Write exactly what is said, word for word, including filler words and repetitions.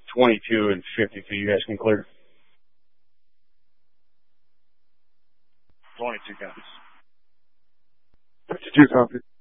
twenty-two and fifty-two. You guys can clear. twenty-two copies. fifty-two copies.